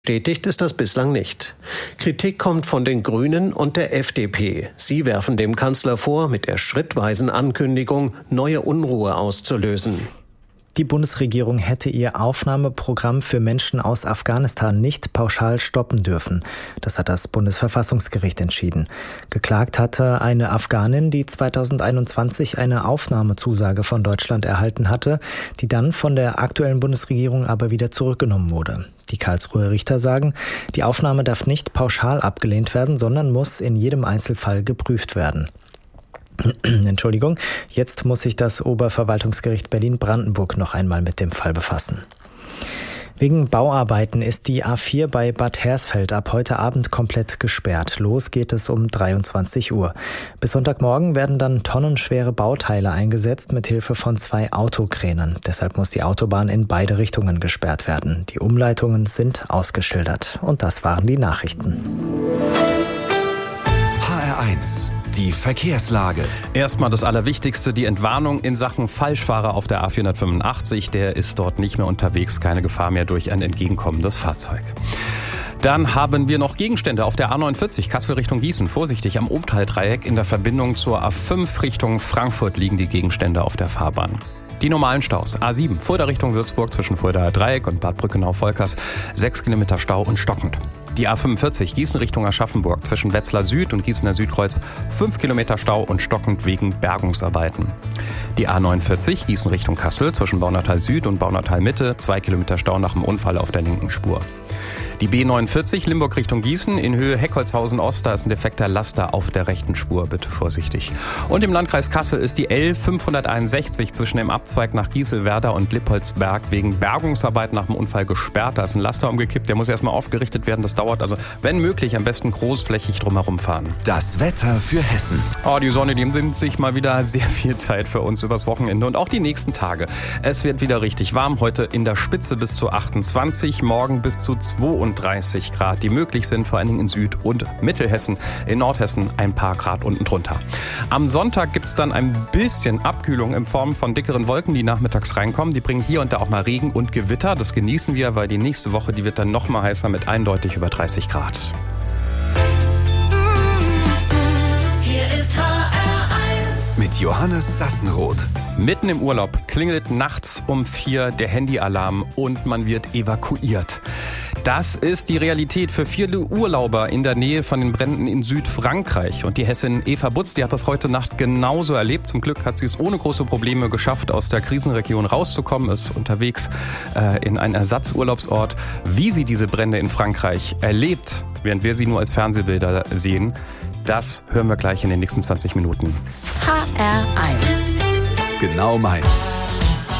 Bestätigt ist das bislang nicht. Kritik kommt von den Grünen und der FDP. Sie werfen dem Kanzler vor, mit der schrittweisen Ankündigung neue Unruhe auszulösen. Die Bundesregierung hätte ihr Aufnahmeprogramm für Menschen aus Afghanistan nicht pauschal stoppen dürfen. Das hat das Bundesverfassungsgericht entschieden. Geklagt hatte eine Afghanin, die 2021 eine Aufnahmezusage von Deutschland erhalten hatte, die dann von der aktuellen Bundesregierung aber wieder zurückgenommen wurde. Die Karlsruher Richter sagen, die Aufnahme darf nicht pauschal abgelehnt werden, sondern muss in jedem Einzelfall geprüft werden. Entschuldigung, jetzt muss sich das Oberverwaltungsgericht Berlin-Brandenburg noch einmal mit dem Fall befassen. Wegen Bauarbeiten ist die A4 bei Bad Hersfeld ab heute Abend komplett gesperrt. Los geht es um 23 Uhr. Bis Sonntagmorgen werden dann tonnenschwere Bauteile eingesetzt mit Hilfe von 2 Autokränen. Deshalb muss die Autobahn in beide Richtungen gesperrt werden. Die Umleitungen sind ausgeschildert. Und das waren die Nachrichten. HR1 Die Verkehrslage. Erstmal das Allerwichtigste, die Entwarnung in Sachen Falschfahrer auf der A485. Der ist dort nicht mehr unterwegs, keine Gefahr mehr durch ein entgegenkommendes Fahrzeug. Dann haben wir noch Gegenstände auf der A49 Kassel Richtung Gießen. Vorsichtig, am Obthal-Dreieck in der Verbindung zur A5 Richtung Frankfurt liegen die Gegenstände auf der Fahrbahn. Die normalen Staus. A7 Fulda Richtung Würzburg zwischen Fuldaer Dreieck und Bad Brückenau-Volkers. 6 Kilometer Stau und stockend. Die A45 Gießen Richtung Aschaffenburg zwischen Wetzlar Süd und Gießener Südkreuz 5 Kilometer Stau und stockend wegen Bergungsarbeiten. Die A49 Gießen Richtung Kassel zwischen Baunatal Süd und Baunatal Mitte 2 Kilometer Stau nach dem Unfall auf der linken Spur. Die B49 Limburg Richtung Gießen in Höhe Heckholzhausen Ost, da ist ein defekter Laster auf der rechten Spur, bitte vorsichtig. Und im Landkreis Kassel ist die L561 zwischen dem Abzweig nach Gieselwerder und Lippoldsberg wegen Bergungsarbeit nach dem Unfall gesperrt. Da ist ein Laster umgekippt, der muss erstmal aufgerichtet werden, das dauert also, wenn möglich, am besten großflächig drumherum fahren. Das Wetter für Hessen. Die Sonne, die nimmt sich mal wieder sehr viel Zeit für uns übers Wochenende und auch die nächsten Tage. Es wird wieder richtig warm, heute in der Spitze bis zu 28, morgen bis zu 32 Grad, die möglich sind, vor allen Dingen in Süd- und Mittelhessen, in Nordhessen ein paar Grad unten drunter. Am Sonntag gibt es dann ein bisschen Abkühlung in Form von dickeren Wolken, die nachmittags reinkommen. Die bringen hier und da auch mal Regen und Gewitter. Das genießen wir, weil die nächste Woche, die wird dann noch mal heißer mit eindeutig über 30 Grad. Hier ist HR1 mit Johannes Sassenroth. Mitten im Urlaub klingelt nachts um 4 der Handyalarm und man wird evakuiert. Das ist die Realität für viele Urlauber in der Nähe von den Bränden in Südfrankreich. Und die Hessin Eva Butz, die hat das heute Nacht genauso erlebt. Zum Glück hat sie es ohne große Probleme geschafft, aus der Krisenregion rauszukommen, ist unterwegs in einen Ersatzurlaubsort. Wie sie diese Brände in Frankreich erlebt, während wir sie nur als Fernsehbilder sehen, das hören wir gleich in den nächsten 20 Minuten. HR1 Genau meins.